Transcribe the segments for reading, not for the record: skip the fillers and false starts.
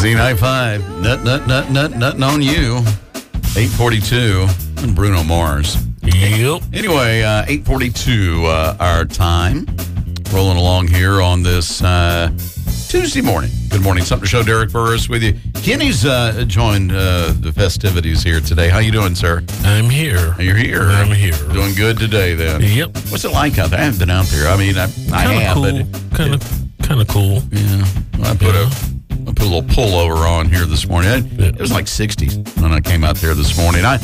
Z95, nothing on you. 8:42, and Bruno Mars. Yep. Anyway, 8:42 our time. Rolling along here on this Tuesday morning. Good morning. Something to show. Derek Burris with you. Kenny's joined the festivities here today. How you doing, sir? I'm here. You're here. I'm here. Doing good today, then. Yep. What's it like out there? I haven't been out there. I mean, I have, cool. but Kind of cool. yeah. I put a little pullover on here this morning. It was like 60s when I came out there this morning. I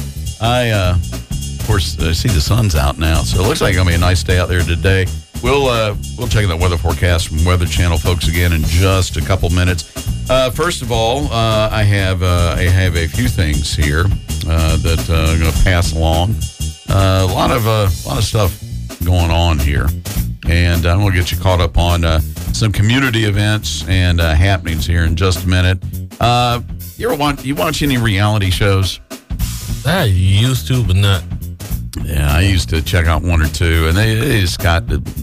of course, see the sun's out now, so it looks like it's gonna be a nice day out there today. We'll check the weather forecast from Weather Channel folks again in just a couple minutes. First of all, I have a few things here that I'm going to pass along. A lot of stuff going on here, and I'm going to get you caught up on some community events and happenings here in just a minute. You watch any reality shows? I used to, but not. Yeah, I used to check out one or two, and they just got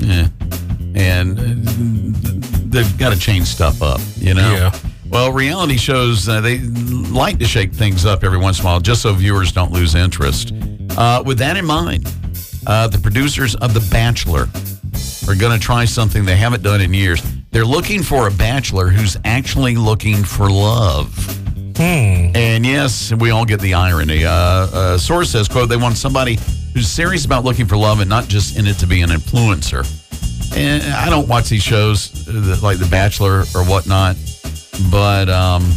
and they've got to change stuff up, you know? Yeah. Well, reality shows, they like to shake things up every once in a while just so viewers don't lose interest. With that in mind, the producers of The Bachelor are going to try something they haven't done in years. They're looking for a bachelor who's actually looking for love. And yes, we all get the irony. A source says, quote, they want somebody who's serious about looking for love and not just in it to be an influencer. And I don't watch these shows like The Bachelor or whatnot, but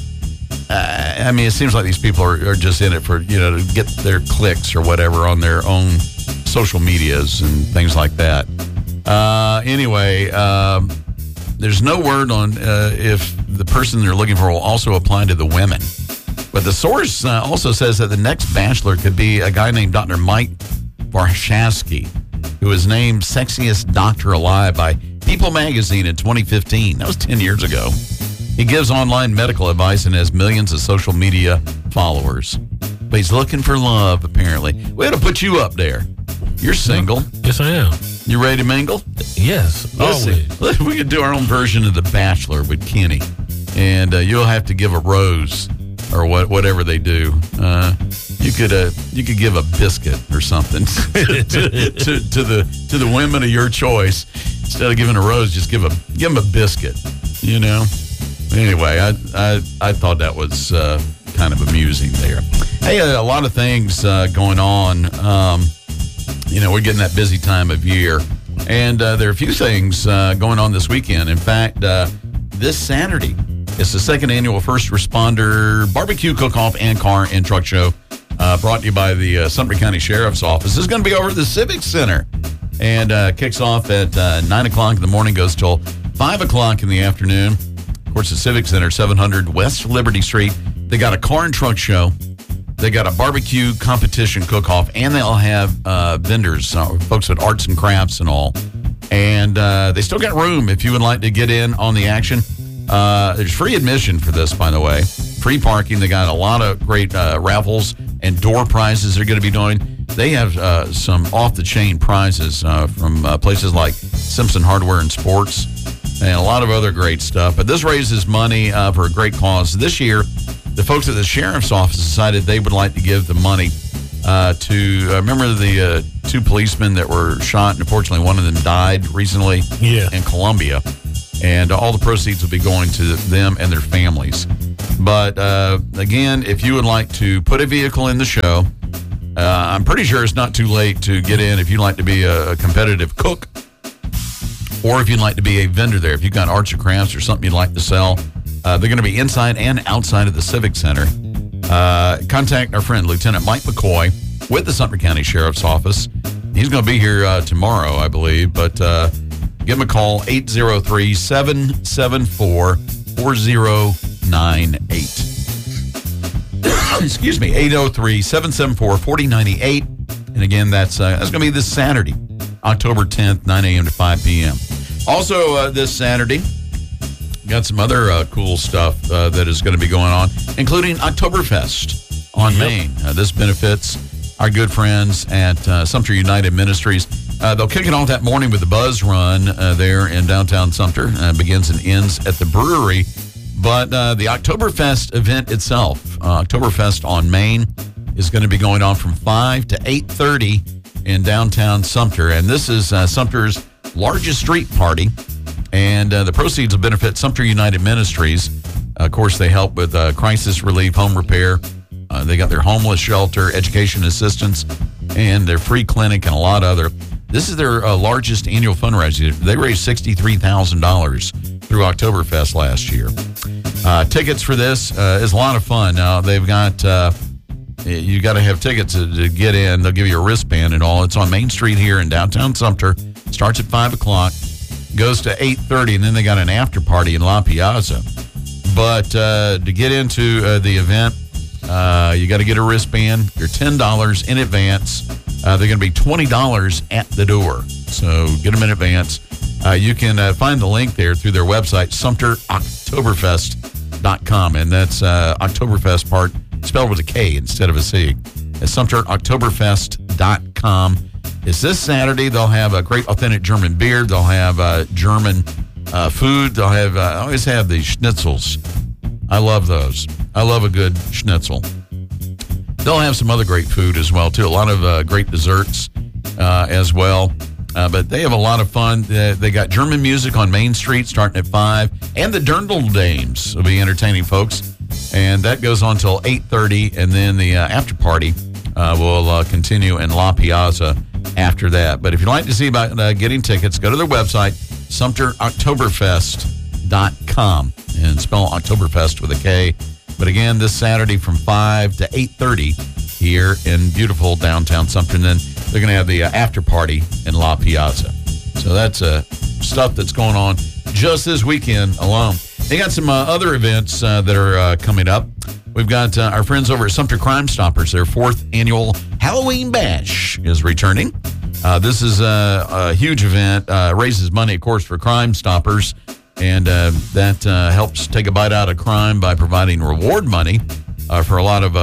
I mean, it seems like these people are just in it for, to get their clicks or whatever on their own social medias and things like that. Anyway, there's no word on if the person they're looking for will also apply to the women. But the source also says that the next bachelor could be a guy named Dr. Mike Warshawski, who was named Sexiest Doctor Alive by People magazine in 2015. That was 10 years ago. He gives online medical advice and has millions of social media followers. But he's looking for love, apparently. We had to put you up there. You're single. Yes, I am. You ready to mingle? Yes, always. We could do our own version of The Bachelor with Kenny. And you'll have to give a rose or whatever they do. You could give a biscuit or something to the women of your choice. Instead of giving a rose, just give them a biscuit. Anyway, I thought that was kind of amusing there. Hey, a lot of things going on. We're getting that busy time of year, and there are a few things going on this weekend. In fact, this Saturday, it's the second annual First Responder Barbecue Cook-Off and Car and Truck Show, brought to you by the Sumter County Sheriff's Office. This is going to be over at the Civic Center, and kicks off at 9 o'clock in the morning, goes till 5 o'clock in the afternoon. Of course, the Civic Center, 700 West Liberty Street. They got a car and truck show. They got a barbecue competition cook-off, and they'll have vendors, folks at arts and crafts and all. And they still got room if you would like to get in on the action. There's free admission for this, by the way. Free parking. They got a lot of great raffles and door prizes they're going to be doing. They have some off-the-chain prizes from places like Simpson Hardware and Sports and a lot of other great stuff. But this raises money for a great cause. This year, the folks at the Sheriff's Office decided they would like to give the money to, remember the two policemen that were shot, and unfortunately one of them died recently in Columbia. And all the proceeds will be going to them and their families. But again, if you would like to put a vehicle in the show, I'm pretty sure it's not too late to get in if you'd like to be a competitive cook, or if you'd like to be a vendor there. If you've got arts or crafts or something you'd like to sell, they're going to be inside and outside of the Civic Center. Contact our friend, Lieutenant Mike McCoy, with the Sumter County Sheriff's Office. He's going to be here tomorrow, I believe, but give him a call, 803-774-4098. Excuse me, 803-774-4098. And again, that's going to be this Saturday, October 10th, 9 a.m. to 5 p.m. Also, this Saturday, got some other cool stuff that is going to be going on, including Oktoberfest on Main. This benefits our good friends at Sumter United Ministries. They'll kick it off that morning with the Buzz Run there in downtown Sumter. Begins and ends at the brewery. But the Oktoberfest event itself, Oktoberfest on Main, is going to be going on from 5 to 8:30 in downtown Sumter. And this is Sumter's largest street party. And the proceeds will benefit Sumter United Ministries. Of course, they help with crisis relief, home repair. They got their homeless shelter, education assistance, and their free clinic, and a lot of other. This is their largest annual fundraiser. They raised $63,000 through Oktoberfest last year. Tickets for this is a lot of fun. Now, they've got, you got to have tickets to get in. They'll give you a wristband and all. It's on Main Street here in downtown Sumter. Starts at 5 o'clock, goes to 8:30, and then they got an after party in La Piazza. But to get into the event, you got to get a wristband. You're $10 in advance. They're going to be $20 at the door. So get them in advance. You can find the link there through their website, SumterOktoberfest.com. And that's Oktoberfest part spelled with a K instead of a C. It's SumterOktoberfest.com. It's this Saturday. They'll have a great authentic German beer. They'll have German food. They'll have, always have the schnitzels. I love those. I love a good schnitzel. They'll have some other great food as well, too. A lot of great desserts as well. But they have a lot of fun. They got German music on Main Street starting at 5. And the Dirndl Dames will be entertaining folks. And that goes on till 8:30. And then the after party will continue in La Piazza after that. But if you'd like to see about getting tickets, go to their website, SumterOktoberfest.com. And spell Oktoberfest with a K. But again, this Saturday from 5 to 8:30 here in beautiful downtown Sumter. And then they're going to have the after party in La Piazza. So that's stuff that's going on just this weekend alone. They got some other events that are coming up. We've got our friends over at Sumter Crime Stoppers. Their 4th annual Halloween Bash is returning. This is a huge event. Raises money, of course, for Crime Stoppers. And that helps take a bite out of crime by providing reward money for a lot of,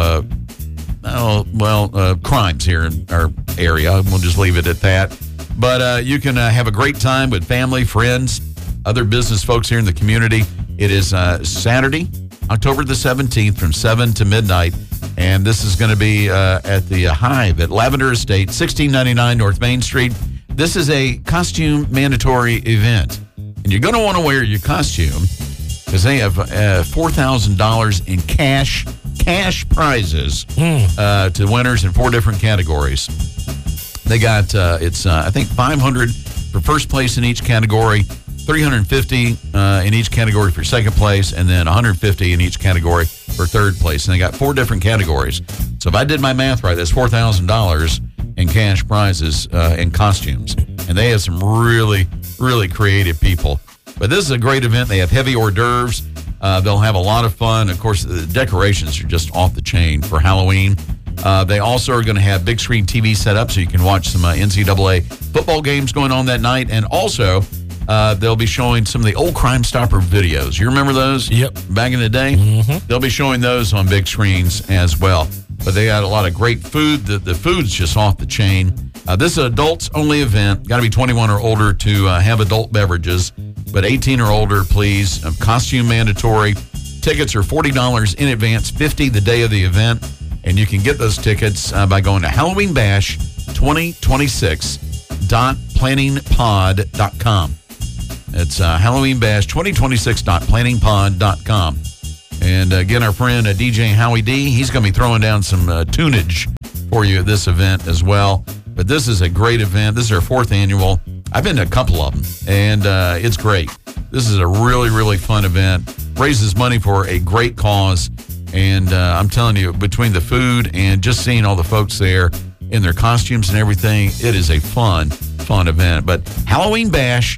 crimes here in our area. We'll just leave it at that. But you can have a great time with family, friends, other business folks here in the community. It is Saturday, October the 17th from 7 to midnight. And this is going to be at the Hive at Lavender Estate, 1699 North Main Street. This is a costume mandatory event. And you're going to want to wear your costume because they have $4,000 in cash prizes to winners in 4 different categories. They got, I think, $500 for first place in each category, $350 in each category for second place, and then $150 in each category for third place. And they got 4 different categories. So if I did my math right, that's $4,000 in cash prizes and costumes. And they have some really, really creative people. But this is a great event. They have heavy hors d'oeuvres. They'll have a lot of fun. Of course, the decorations are just off the chain for Halloween. They also are going to have big screen TV set up so you can watch some NCAA football games going on that night. And also, they'll be showing some of the old Crime Stopper videos. You remember those? Yep. Back in the day? Mm-hmm. They'll be showing those on big screens as well. But they got a lot of great food. The food's just off the chain. This is an adults-only event. Got to be 21 or older to have adult beverages. But 18 or older, please. Costume mandatory. Tickets are $40 in advance, $50 the day of the event. And you can get those tickets by going to HalloweenBash2026.planningpod.com. It's HalloweenBash2026.planningpod.com. And again, our friend DJ Howie D, he's going to be throwing down some tunage for you at this event as well. But this is a great event. This is our 4th annual. I've been to a couple of them, and it's great. This is a really, really fun event. Raises money for a great cause. And I'm telling you, between the food and just seeing all the folks there in their costumes and everything, it is a fun event. But Halloween Bash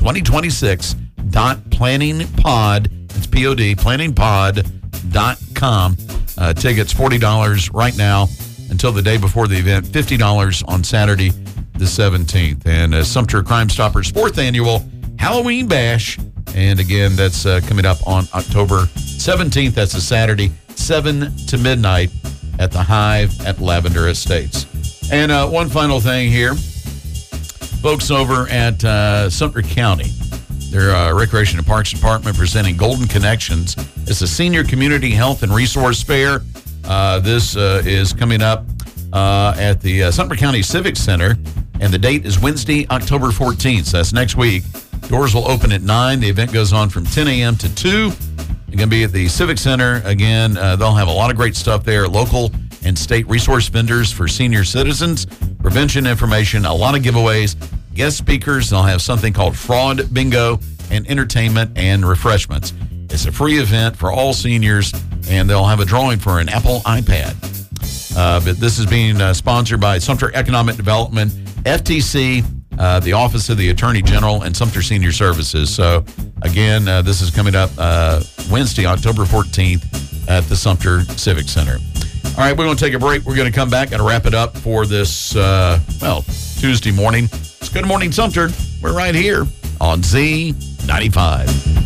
2026.planningpod, it's P-O-D, planningpod.com. Tickets $40 right now until the day before the event, $50 on Saturday the 17th. And Sumter Crime Stoppers 4th annual Halloween Bash. And again, that's coming up on October 17th. That's a Saturday, 7 to midnight at the Hive at Lavender Estates. And one final thing here. Folks over at Sumter County, Their Recreation and Parks Department presenting Golden Connections. It's a senior community health and resource fair. This is coming up at the Sumter County Civic Center, and the date is Wednesday, October 14th. So that's next week. Doors will open at 9. The event goes on from 10 a.m. to 2. You're going to be at the Civic Center. Again, they'll have a lot of great stuff there. Local and state resource vendors for senior citizens, prevention information, a lot of giveaways, guest speakers. They'll have something called Fraud Bingo and entertainment and refreshments. It's a free event for all seniors, and they'll have a drawing for an Apple iPad. But this is being sponsored by Sumter Economic Development, FTC, the Office of the Attorney General, and Sumter Senior Services. So, again, this is coming up Wednesday, October 14th at the Sumter Civic Center. All right, we're going to take a break. We're going to come back and wrap it up for this, Tuesday morning. It's Good Morning Sumter. We're right here on Z95.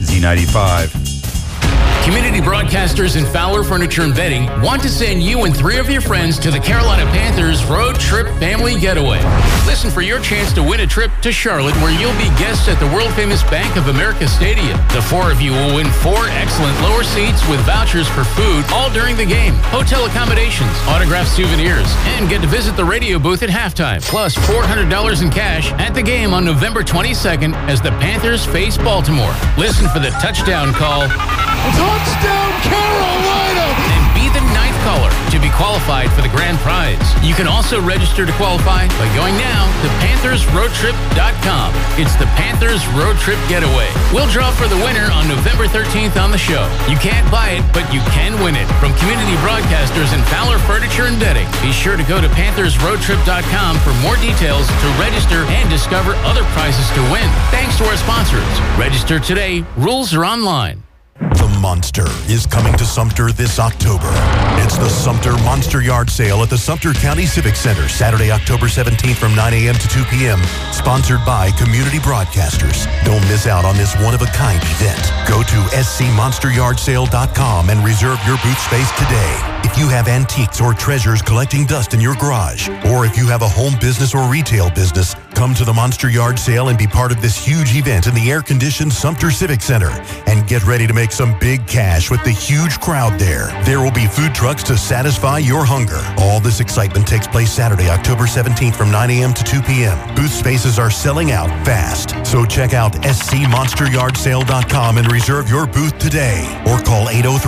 Z95. Community broadcasters in Fowler Furniture and Bedding want to send you and 3 of your friends to the Carolina Panthers Road Trip Family Getaway. Listen for your chance to win a trip to Charlotte, where you'll be guests at the world-famous Bank of America Stadium. The 4 of you will win 4 excellent lower seats with vouchers for food all during the game, hotel accommodations, autographed souvenirs, and get to visit the radio booth at halftime, plus $400 in cash at the game on November 22nd as the Panthers face Baltimore. Listen for the touchdown call. Touchdown, Carolina! And be the 9th caller to be qualified for the grand prize. You can also register to qualify by going now to PanthersRoadTrip.com. It's the Panthers Road Trip Getaway. We'll draw for the winner on November 13th on the show. You can't buy it, but you can win it. From community broadcasters in Fowler Furniture and Bedding. Be sure to go to PanthersRoadTrip.com for more details to register and discover other prizes to win. Thanks to our sponsors. Register today. Rules are online. The Monster is coming to Sumter this October. It's the Sumter Monster Yard Sale at the Sumter County Civic Center, Saturday, October 17th from 9 a.m. to 2 p.m. Sponsored by Community Broadcasters. Don't miss out on this one-of-a-kind event. Go to scmonsteryardsale.com and reserve your booth space today. If you have antiques or treasures collecting dust in your garage, or if you have a home business or retail business, come to the Monster Yard Sale and be part of this huge event in the air-conditioned Sumter Civic Center. And get ready to make some big cash with the huge crowd there. There will be food trucks to satisfy your hunger. All this excitement takes place Saturday, October 17th from 9 a.m. to 2 p.m. Booth spaces are selling out fast. So check out scmonsteryardsale.com and reserve your booth today. Or call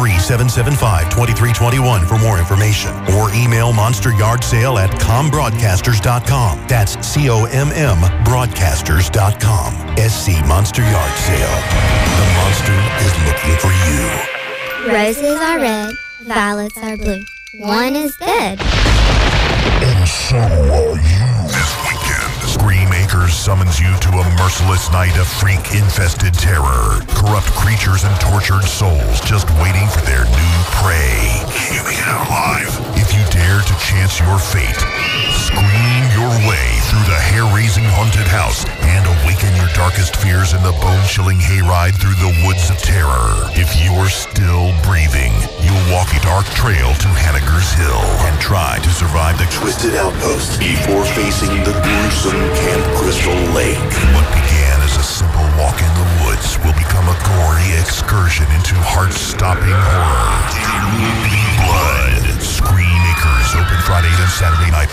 803-775-2321 for more information. Or email monsteryardsale@combroadcasters.com. That's COMM broadcasters.com. SC Monster Yard Sale. The monster is looking for you. Roses are red, violets are blue. One is dead. And so are you. This weekend, Scream Acres summons you to a merciless night of freak-infested terror. Corrupt creatures and tortured souls just waiting for their new prey. Keeping it alive. If you dare to chance your fate, scream your way through the hair-raising haunted house and awaken your darkest fears in the bone-chilling hayride through the woods of terror. If you're still breathing, you'll walk a dark trail to Hanniger's Hill and try to survive the twisted outpost before facing the gruesome Camp Crystal Lake. What began as a simple walk in the woods will become a gory excursion into heart-stopping horror. There will be blood. Scream Acres, open Friday and Saturday night.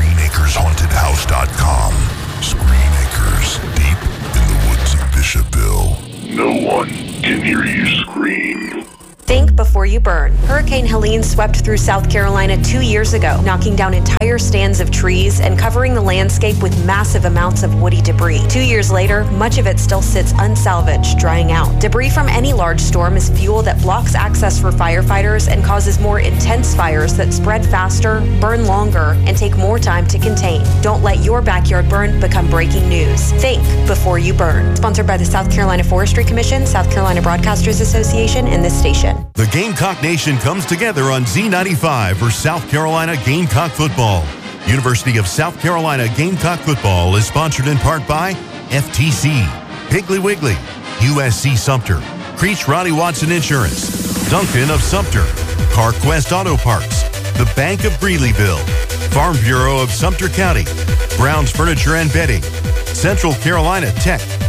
ScreamAkersHauntedHouse.com. Scream Acres, deep in the woods of Bishopville. No one can hear you scream. Think before you burn. Hurricane Helene swept through South Carolina 2 years ago, knocking down entire stands of trees and covering the landscape with massive amounts of woody debris. 2 years later, much of it still sits unsalvaged, drying out. Debris from any large storm is fuel that blocks access for firefighters and causes more intense fires that spread faster, burn longer, and take more time to contain. Don't let your backyard burn become breaking news. Think before you burn. Sponsored by the South Carolina Forestry Commission, South Carolina Broadcasters Association, and this station. The Gamecock Nation comes together on Z95 for South Carolina Gamecock football. University of South Carolina Gamecock football is sponsored in part by FTC, Piggly Wiggly, USC Sumter, Creech Ronnie Watson Insurance, Duncan of Sumter, CarQuest Auto Parts, the Bank of Greeleyville, Farm Bureau of Sumter County, Brown's Furniture and Bedding, Central Carolina Tech,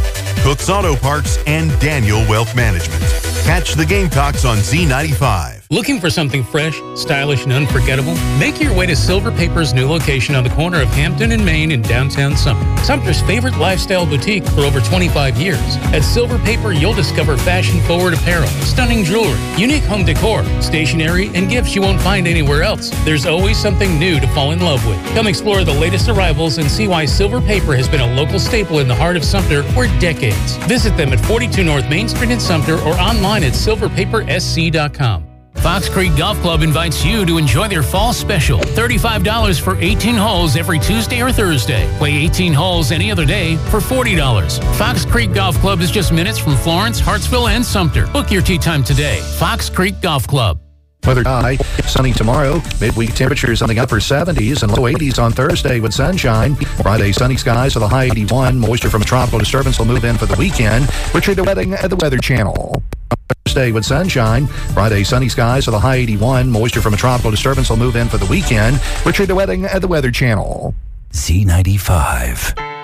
Cook's Auto Parts, and Daniel Wealth Management. Catch the Gamecocks on Z95. Looking for something fresh, stylish, and unforgettable? Make your way to Silver Paper's new location on the corner of Hampton and Main in downtown Sumter. Sumter's favorite lifestyle boutique for over 25 years. At Silver Paper, you'll discover fashion-forward apparel, stunning jewelry, unique home decor, stationery, and gifts you won't find anywhere else. There's always something new to fall in love with. Come explore the latest arrivals and see why Silver Paper has been a local staple in the heart of Sumter for decades. Visit them at 42 North Main Street in Sumter or online at silverpapersc.com. Fox Creek Golf Club invites you to enjoy their fall special. $35 for 18 holes every Tuesday or Thursday. Play 18 holes any other day for $40. Fox Creek Golf Club is just minutes from Florence, Hartsville, and Sumter. Book your tee time today. Fox Creek Golf Club. Weather high, sunny tomorrow. Midweek temperatures on the upper 70s and low 80s on Thursday with sunshine. Friday, sunny skies with a high 81. Moisture from a tropical disturbance will move in for the weekend. Retrieve the wedding at the Weather Channel. Thursday with sunshine. Friday, sunny skies with a high 81. Moisture from a tropical disturbance will move in for the weekend. Retrieve the wedding at the Weather Channel. Z95.